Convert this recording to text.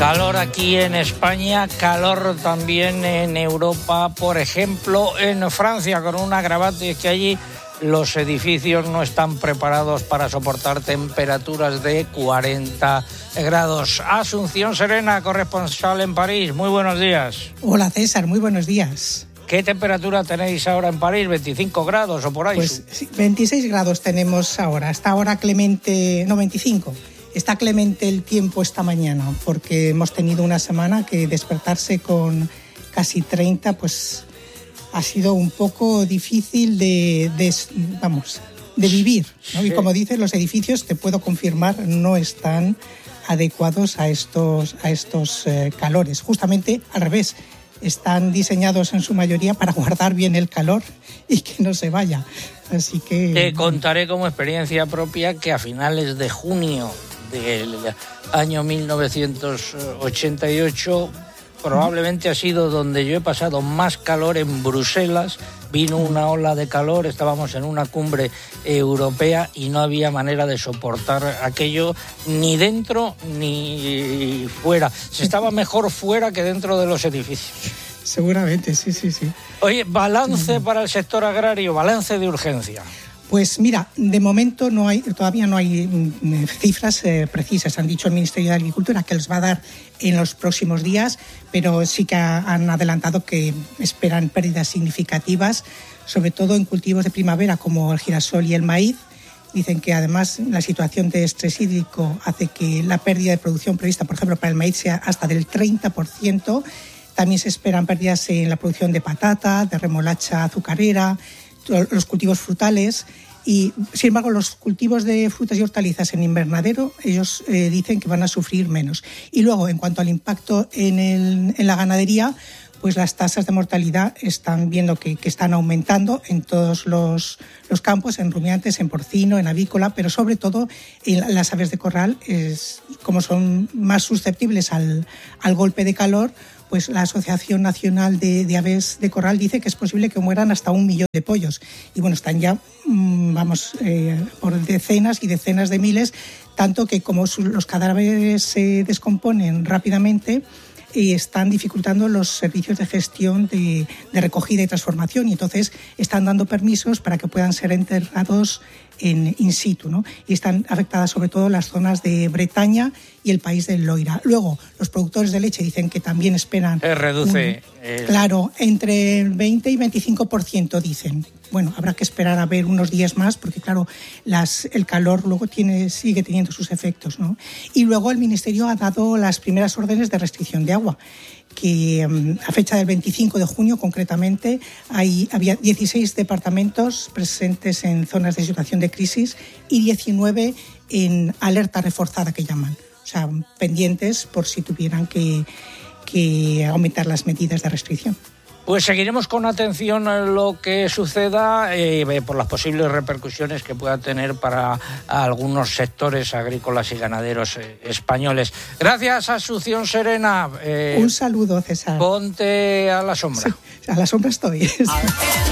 Calor aquí en España, calor también en Europa, por ejemplo en Francia, con un agravante que allí los edificios no están preparados para soportar temperaturas de 40 grados. Asunción Serena, corresponsal en París, muy buenos días. Hola César, muy buenos días. ¿Qué temperatura tenéis ahora en París? ¿25 grados o por ahí? Pues sí, 26 grados tenemos ahora, hasta ahora clemente, no 25. Está clemente el tiempo esta mañana porque hemos tenido una semana que despertarse con casi 30 pues ha sido un poco difícil de vivir, ¿no? Sí. Y como dices, los edificios, te puedo confirmar, no están adecuados a estos calores. Justamente al revés, están diseñados en su mayoría para guardar bien el calor y que no se vaya. Así que te contaré como experiencia propia que a finales de junio del año 1988 probablemente ha sido donde yo he pasado más calor en Bruselas. Vino una ola de calor, estábamos en una cumbre europea y no había manera de soportar aquello ni dentro ni fuera. Se estaba mejor fuera que dentro de los edificios. Seguramente, sí. Oye, balance para el sector agrario, balance de urgencia. Pues mira, de momento todavía no hay cifras precisas. Han dicho el Ministerio de Agricultura que les va a dar en los próximos días, pero sí que han adelantado que esperan pérdidas significativas, sobre todo en cultivos de primavera como el girasol y el maíz. Dicen que además la situación de estrés hídrico hace que la pérdida de producción prevista, por ejemplo, para el maíz sea hasta del 30%. También se esperan pérdidas en la producción de patata, de remolacha azucarera, los cultivos frutales y, sin embargo, los cultivos de frutas y hortalizas en invernadero, ellos dicen que van a sufrir menos. Y luego, en cuanto al impacto en la ganadería, pues las tasas de mortalidad están viendo que están aumentando en todos los campos, en rumiantes, en porcino, en avícola, pero sobre todo en las aves de corral, como son más susceptibles al golpe de calor, pues la Asociación Nacional de Aves de Corral dice que es posible que mueran hasta 1 millón de pollos. Y bueno, están ya, por decenas y decenas de miles, tanto que como los cadáveres se descomponen rápidamente, y están dificultando los servicios de gestión de recogida y transformación, y entonces están dando permisos para que puedan ser enterrados in situ, ¿no? Y están afectadas sobre todo las zonas de Bretaña y el país del Loira. Luego, los productores de leche dicen que también esperan... reduce... Claro, entre el 20 y 25% dicen. Bueno, habrá que esperar a ver unos días más porque, claro, el calor luego sigue teniendo sus efectos, ¿no? Y luego el Ministerio ha dado las primeras órdenes de restricción de agua, que a fecha del 25 de junio concretamente había 16 departamentos presentes en zonas de situación de crisis y 19 en alerta reforzada que llaman, o sea, pendientes por si tuvieran que aumentar las medidas de restricción. Pues seguiremos con atención lo que suceda por las posibles repercusiones que pueda tener para algunos sectores agrícolas y ganaderos españoles. Gracias, Asunción Serena. Un saludo, César. Ponte a la sombra. Sí, a la sombra estoy.